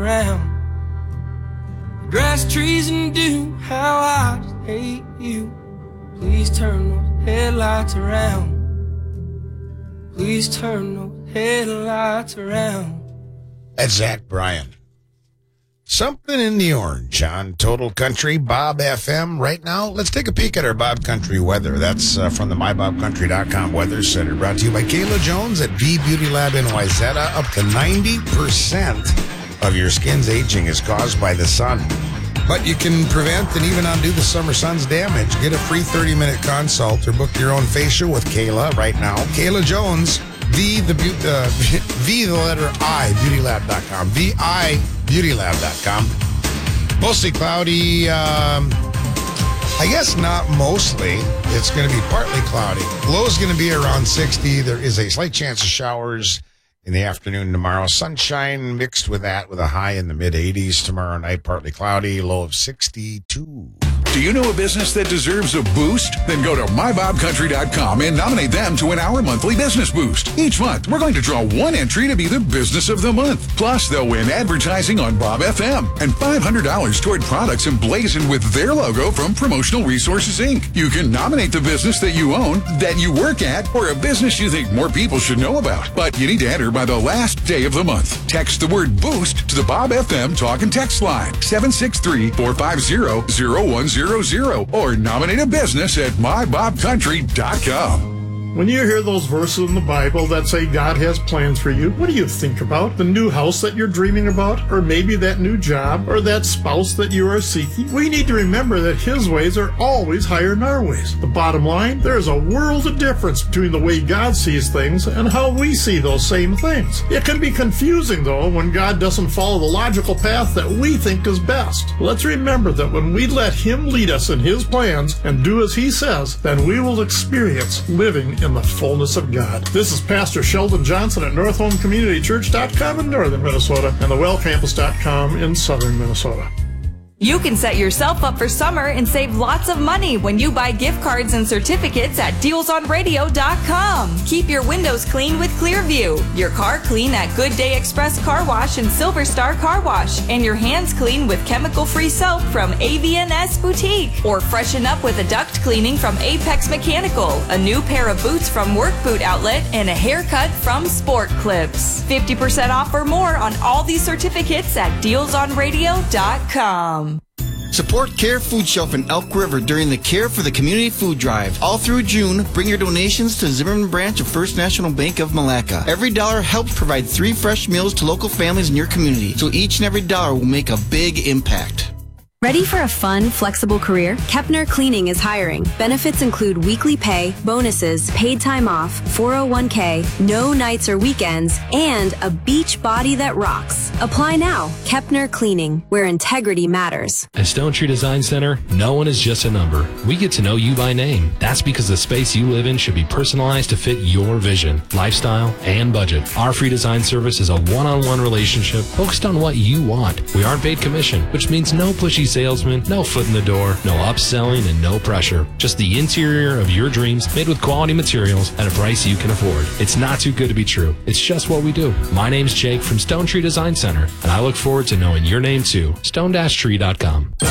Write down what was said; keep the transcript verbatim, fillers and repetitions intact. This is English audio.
around. Grass, trees, and dew, how I just hate you. Please turn those headlights around. Please turn those headlights around. That's Zach Bryan. Something in the Orange on Total Country, Bob F M. Right now, let's take a peek at our Bob Country weather. That's uh, from the my bob country dot com Weather Center, brought to you by Kayla Jones at V Beauty Lab in Wayzata. Up to ninety percent of your skin's aging is caused by the sun. But you can prevent and even undo the summer sun's damage. Get a free thirty-minute consult or book your own facial with Kayla right now. Kayla Jones, V the, uh, v the letter I, beauty lab dot com. V I beauty lab dot com. Mostly cloudy. Um, I guess not mostly. It's going to be partly cloudy. Low is going to be around sixty. There is a slight chance of showers in the afternoon tomorrow. Sunshine mixed with that, with a high in the mid eighties tomorrow night. Partly cloudy, low of sixty-two. Do you know a business that deserves a boost? Then go to my bob country dot com and nominate them to win our monthly business boost. Each month, we're going to draw one entry to be the business of the month. Plus, they'll win advertising on Bob F M and five hundred dollars toward products emblazoned with their logo from Promotional Resources, Incorporated. You can nominate the business that you own, that you work at, or a business you think more people should know about. But you need to enter by the last day of the month. Text the word boost to the Bob F M talk and text line seven six three, four five zero, zero one zero zero or nominate a business at my bob country dot com. When you hear those verses in the Bible that say God has plans for you, what do you think about? The new house that you're dreaming about? Or maybe that new job? Or that spouse that you are seeking? We need to remember that His ways are always higher than our ways. The bottom line, there is a world of difference between the way God sees things and how we see those same things. It can be confusing, though, when God doesn't follow the logical path that we think is best. Let's remember that when we let Him lead us in His plans and do as He says, then we will experience living in the fullness of God. This is Pastor Sheldon Johnson at North Home Community Church dot com in northern Minnesota and the well campus dot com in southern Minnesota. You can set yourself up for summer and save lots of money when you buy gift cards and certificates at deals on radio dot com. Keep your windows clean with Clearview, your car clean at Good Day Express Car Wash and Silver Star Car Wash, and your hands clean with chemical-free soap from A V N S Boutique. Or freshen up with a duct cleaning from Apex Mechanical, a new pair of boots from Work Boot Outlet, and a haircut from Sport Clips. fifty percent off or more on all these certificates at deals on radio dot com. Support Care Food Shelf in Elk River during the Care for the Community Food Drive. All through June, bring your donations to the Zimmerman branch of First National Bank of Malacca. Every dollar helps provide three fresh meals to local families in your community, so each and every dollar will make a big impact. Ready for a fun, flexible career? Kepner Cleaning is hiring. Benefits include weekly pay, bonuses, paid time off, four oh one k, no nights or weekends, and a beach body that rocks. Apply now. Kepner Cleaning, where integrity matters. At Stone Tree Design Center, no one is just a number. We get to know you by name. That's because the space you live in should be personalized to fit your vision, lifestyle, and budget. Our free design service is a one-on-one relationship focused on what you want. We aren't paid commission, which means no pushy salesman, no foot in the door, no upselling, and no pressure. Just the interior of your dreams made with quality materials at a price you can afford. It's not too good to be true. It's just what we do. My name's Jake from Stone Tree Design Center, and I look forward to knowing your name too. stone dash tree dot com.